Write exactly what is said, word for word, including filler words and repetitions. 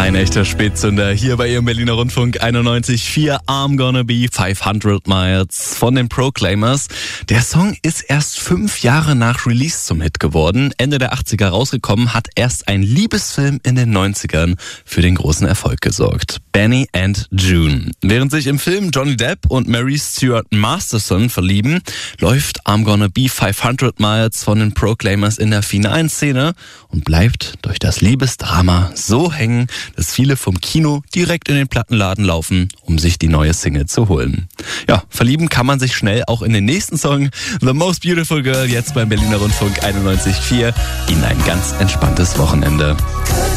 Ein echter Spätzünder hier bei Ihrem Berliner Rundfunk einundneunzig Komma vier. I'm Gonna Be fünfhundert Miles von den Proclaimers. Der Song ist erst fünf Jahre nach Release zum Hit geworden. Ende der achtziger rausgekommen, hat erst ein Liebesfilm in den neunzigern für den großen Erfolg gesorgt. Benny and June. Während sich im Film Johnny Depp und Mary Stuart Masterson verlieben, läuft I'm Gonna Be fünfhundert Miles von den Proclaimers in der finalen Szene und bleibt durch das Liebesdrama so hängen, dass viele vom Kino direkt in den Plattenladen laufen, um sich die neue Single zu holen. Ja, verlieben kann man sich schnell auch in den nächsten Song The Most Beautiful Girl, jetzt beim Berliner Rundfunk einundneunzig Komma vier. Ihnen ein ganz entspanntes Wochenende.